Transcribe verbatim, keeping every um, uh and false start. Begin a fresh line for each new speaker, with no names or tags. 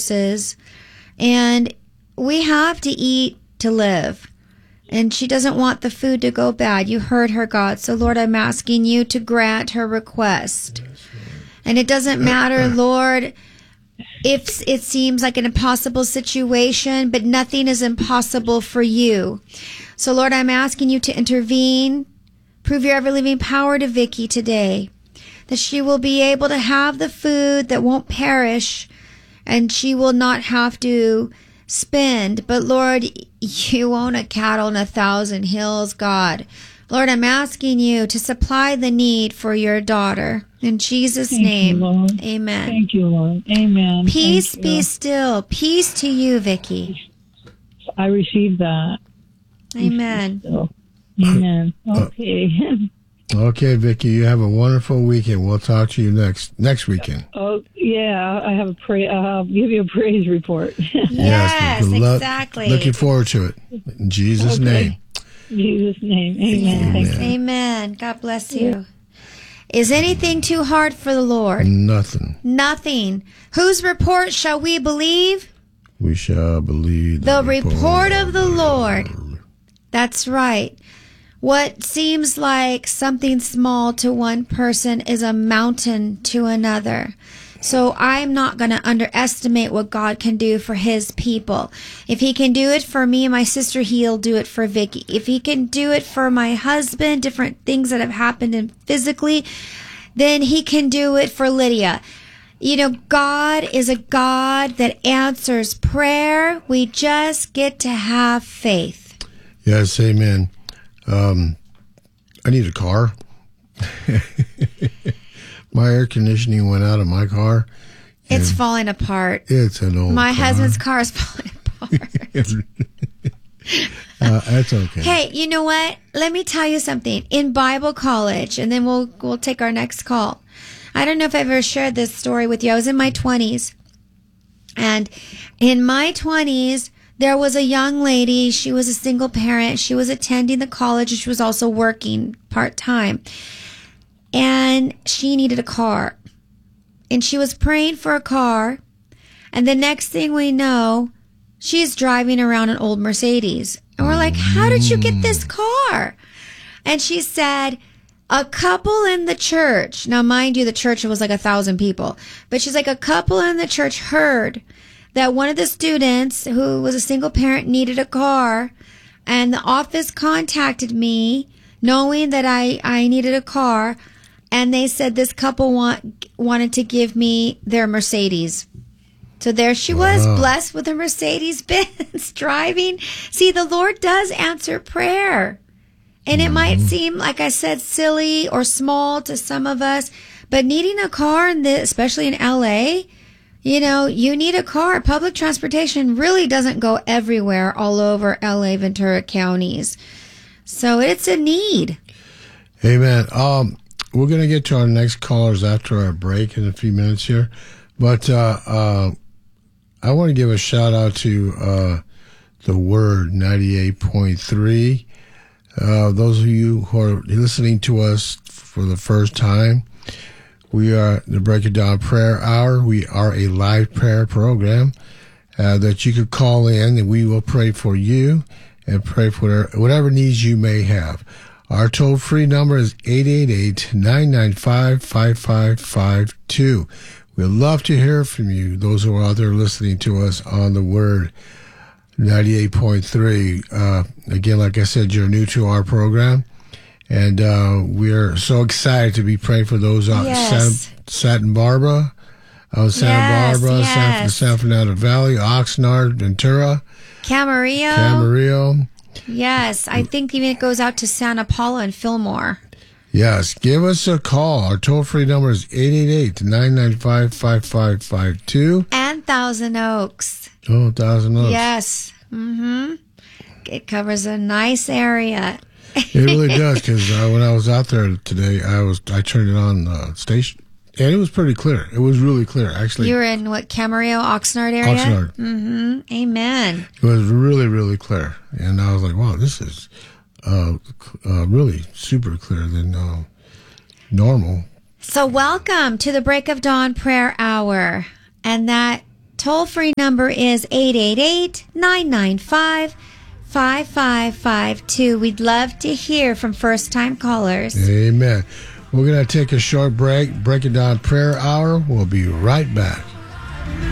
resources, and we have to eat to live. And she doesn't want the food to go bad. You heard her, God. So, Lord, I'm asking you to grant her request. And it doesn't matter, Lord, if it seems like an impossible situation, but nothing is impossible for you. So, Lord, I'm asking you to intervene. Prove your ever-living power to Vicky today, that she will be able to have the food that won't perish, and she will not have to spend. But Lord, you own a cattle on a thousand hills, God. Lord, I'm asking you to supply the need for your daughter. In Jesus'
Thank
name,
you, Lord.
Amen.
Thank you, Lord. Amen.
Peace
Thank
be
you.
still. Peace to you, Vicky.
I received that.
Amen.
Amen. Okay.
Okay, Vicky, you have a wonderful weekend. We'll talk to you next next weekend.
Oh, yeah, I have a pra- I'll give you a praise report.
Yes,
good luck.
exactly.
Looking forward to it. In Jesus'
Okay.
name.
In Jesus' name. Amen. Thank you.
Amen. God bless you. Is anything too hard for the Lord?
Nothing.
Nothing. Whose report shall we believe?
We shall believe
The report of the Lord. That's right. What seems like something small to one person is a mountain to another. So I'm not going to underestimate what God can do for his people. If he can do it for me and my sister, he'll do it for Vicky. If he can do it for my husband, different things that have happened in physically, then he can do it for Lydia. You know, God is a God that answers prayer. We just get to have faith.
Yes, amen. Um, I need a car. My air conditioning went out of my car.
It's falling apart.
It's an old
My
car.
husband's car is falling apart.
uh, that's okay.
Hey, you know what? Let me tell you something. In Bible college, and then we'll we'll take our next call. I don't know if I've ever shared this story with you. I was in my twenties. And in my twenties, there was a young lady. She was a single parent. She was attending the college, and she was also working part-time. And she needed a car. And she was praying for a car. And the next thing we know, she's driving around an old Mercedes. And we're like, how did you get this car? And she said, a couple in the church. Now, mind you, the church was like a thousand people. But she's like, a couple in the church heard that one of the students who was a single parent needed a car. And the office contacted me knowing that I, I needed a car. And they said this couple want, wanted to give me their Mercedes. So there she was,
Wow.
blessed with a Mercedes-Benz driving. See, the Lord does answer prayer. And it might seem, like I said, silly or small to some of us, but needing a car, in the, especially in L A, you know, you need a car. Public transportation really doesn't go everywhere all over L A, Ventura counties. So it's a need.
Amen. Um, we're going to get to our next callers after our break in a few minutes here. But uh, uh, I want to give a shout out to uh, the Word ninety-eight point three. Uh, those of you who are listening to us for the first time, we are the Break It Down Prayer Hour. We are a live prayer program uh, that you could call in, and we will pray for you and pray for whatever, whatever needs you may have. Our toll-free number is eight eight eight, nine nine five, five five five two. We'd love to hear from you, those who are out there listening to us on the Word ninety-eight point three. Uh, again, like I said, you're new to our program, and uh, we're so excited to be praying for those out
Yes.
in Santa, Santa Barbara, out in Santa
Yes,
Barbara, San,
yes.
San Fernando Valley, Oxnard, Ventura,
Camarillo.
Camarillo.
Yes, I think even it goes out to Santa Paula and Fillmore.
Yes, give us a call. Our toll-free number is eight eight eight, nine nine five, five five five two.
And Thousand Oaks.
Oh, Thousand Oaks.
Yes. Mm-hmm. It covers a nice area.
It really does, because uh, when I was out there today, I was I turned it on the station, and it was pretty clear. It was really clear, actually.
You were in what, Camarillo, Oxnard area?
Oxnard.
Mm-hmm. Amen.
It was really, really clear. And I was like, wow, this is uh, uh, really super clear than uh, normal.
So welcome to the Break of Dawn Prayer Hour. And that toll-free number is eight eight eight, nine nine five, five five five two. We'd love to hear from first-time callers.
Amen. We're going to take a short break, break it down prayer hour. We'll be right back.